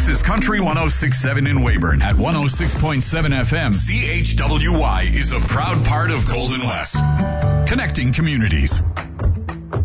This is Country 106.7 in Weyburn. At 106.7 FM, CHWY is a proud part of Golden West. Connecting communities.